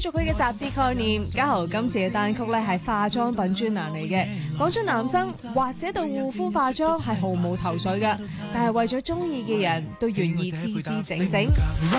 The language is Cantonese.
續佢嘅雜誌概念，嘉豪今次嘅單曲咧係化妝品專欄嚟嘅，講出男生或者對護膚化妝係毫無頭緒㗎，但係為咗中意嘅人都願意支支整整。